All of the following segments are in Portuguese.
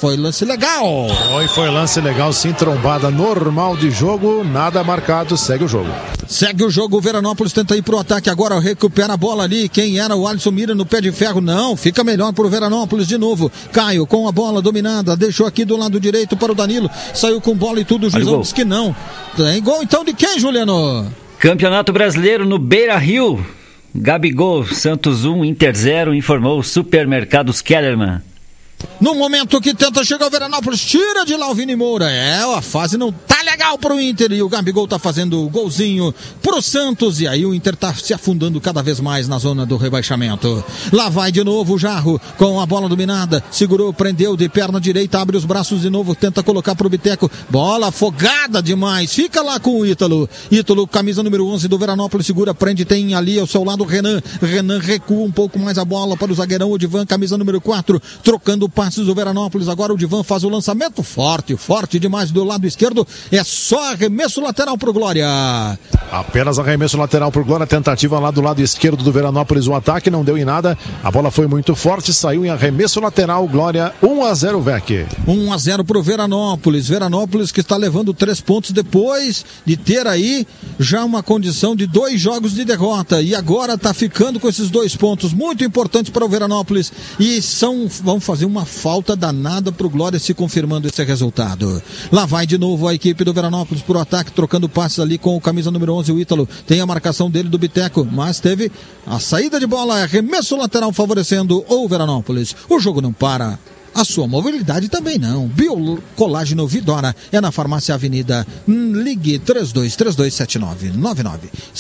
foi lance legal. Foi lance legal, sim, trombada normal de jogo, nada marcado, segue o jogo. Segue o jogo, o Veranópolis tenta ir pro ataque, agora recupera a bola ali, quem era o Alisson Mira no pé de ferro, não, fica melhor pro Veranópolis de novo, Caio com a bola dominada, deixou aqui do lado direito para o Danilo, saiu com bola e tudo, o juizão disse que não. Tem gol então de quem, Juliano? Campeonato Brasileiro no Beira-Rio, Gabigol, Santos 1, Inter 0, informou Supermercados Kellerman. No momento que tenta chegar o Veranópolis, tira de lá o Vini Moura. A fase não tá legal pro Inter e o Gabigol tá fazendo o golzinho pro Santos. E aí o Inter tá se afundando cada vez mais na zona do rebaixamento. Lá vai de novo o Jarro com a bola dominada. Segurou, prendeu de perna direita, abre os braços de novo, tenta colocar pro Biteco. Bola afogada demais. Fica lá com o Ítalo. Ítalo, camisa número 11 do Veranópolis, segura, prende, tem ali ao seu lado o Renan. Renan recua um pouco mais a bola para o zagueirão Odivan, camisa número 4, trocando passes do Veranópolis. Agora o Divan faz o lançamento forte demais do lado esquerdo. É só arremesso lateral pro Glória. Apenas arremesso lateral pro Glória. Tentativa lá do lado esquerdo do Veranópolis. O ataque não deu em nada. A bola foi muito forte. Saiu em arremesso lateral. Glória 1-0, Vec. 1-0 pro Veranópolis. Veranópolis que está levando 3 pontos depois de ter aí já uma condição de 2 jogos de derrota. E agora tá ficando com esses 2 pontos muito importantes para o Veranópolis. E vão fazer uma falta danada pro Glória, se confirmando esse resultado. Lá vai de novo a equipe do Veranópolis pro ataque, trocando passes ali com o camisa número 11, o Ítalo. Tem a marcação dele do Biteco, mas teve a saída de bola, arremesso lateral favorecendo o Veranópolis. O jogo não para. A sua mobilidade também não. Biocolágeno Vidora é na Farmácia Avenida. Ligue 32327999.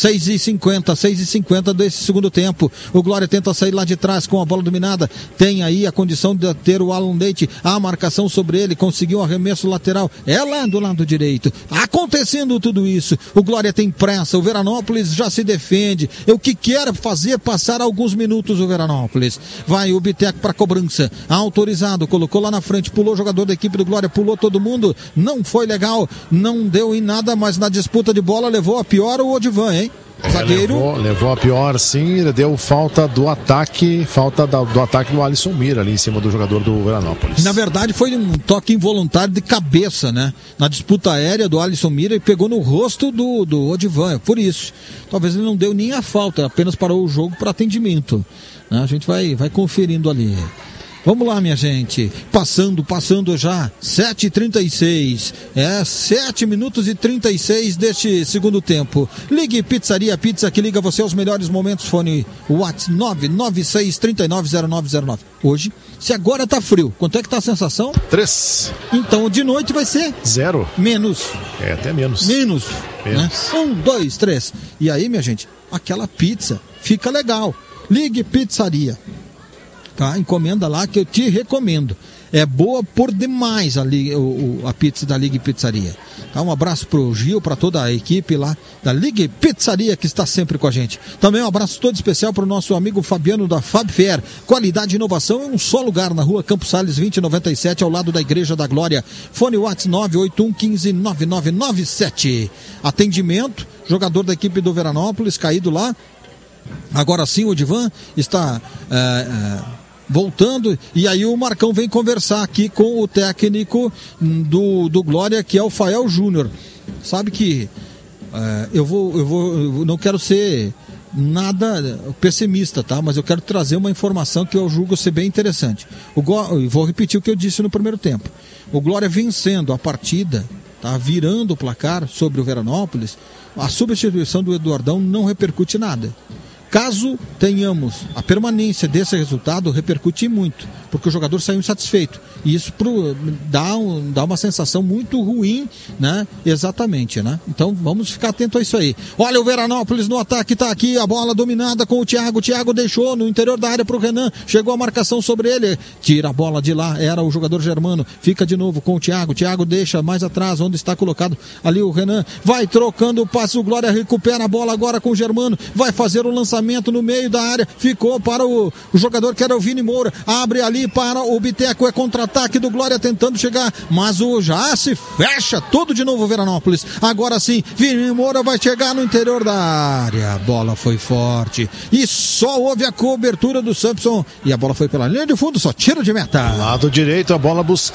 6h50 desse segundo tempo. O Glória tenta sair lá de trás com a bola dominada. Tem aí a condição de ter o Alan Leite. A marcação sobre ele. Conseguiu um arremesso lateral. É lá do lado direito. Acontecendo tudo isso. O Glória tem pressa. O Veranópolis já se defende. O que quer fazer passar alguns minutos o Veranópolis. Vai o Biteco para cobrança. Autorizado. Colocou lá na frente, pulou o jogador da equipe do Glória, pulou todo mundo, não foi legal, não deu em nada, mas na disputa de bola levou a pior o Odivan, hein? Zagueiro. Levou a pior, sim, deu falta do ataque do Alisson Mira ali em cima do jogador do Veranópolis. Na verdade foi um toque involuntário de cabeça, né? Na disputa aérea do Alisson Mira e pegou no rosto do Odivan, por isso. Talvez ele não deu nem a falta, apenas parou o jogo para atendimento, né? A gente vai conferindo ali. Vamos lá, minha gente, passando já, 7h36, 7 minutos e 36 deste segundo tempo. Ligue Pizzaria Pizza, que liga você aos melhores momentos, fone WhatsApp 996390909. Hoje, se agora tá frio, quanto é que tá a sensação? 3. Então, de noite vai ser? 0. Menos. Até menos. Menos. Né? 1, 2, 3. E aí, minha gente, aquela pizza fica legal. Ligue Pizzaria. Tá? Encomenda lá que eu te recomendo. É boa por demais a pizza da Ligue Pizzaria. Tá? Um abraço pro Gil, para toda a equipe lá da Ligue Pizzaria que está sempre com a gente. Também um abraço todo especial pro nosso amigo Fabiano da Fabfair. Qualidade e inovação em um só lugar, na rua Campos Sales 2097, ao lado da Igreja da Glória. Fone WhatsApp 981159997. Atendimento, jogador da equipe do Veranópolis caído lá. Agora sim o Odivan está voltando, e aí o Marcão vem conversar aqui com o técnico do Glória, que é o Fael Júnior. Sabe que eu não quero ser nada pessimista, tá? Mas eu quero trazer uma informação que eu julgo ser bem interessante. Vou repetir o que eu disse no primeiro tempo. O Glória vencendo a partida, tá? Virando o placar sobre o Veranópolis, a substituição do Eduardão não repercute nada. Caso tenhamos a permanência desse resultado, repercute muito, porque o jogador saiu insatisfeito. E isso dá uma sensação muito ruim, né? Exatamente, né? Então vamos ficar atento a isso aí. Olha o Veranópolis no ataque, tá aqui a bola dominada com o Thiago. O Thiago deixou no interior da área pro Renan. Chegou a marcação sobre ele. Tira a bola de lá, era o jogador Germano. Fica de novo com o Thiago. O Thiago deixa mais atrás, onde está colocado ali o Renan. Vai trocando o passe, o Glória recupera a bola agora com o Germano. Vai fazer o lançamento no meio da área, ficou para o jogador que era o Vini Moura, abre ali para o Biteco, é contra-ataque do Glória tentando chegar, mas já se fecha tudo de novo o Veranópolis. Agora sim, Vini Moura vai chegar no interior da área, a bola foi forte e só houve a cobertura do Samson e a bola foi pela linha de fundo, só tiro de meta. Lado direito, a bola buscando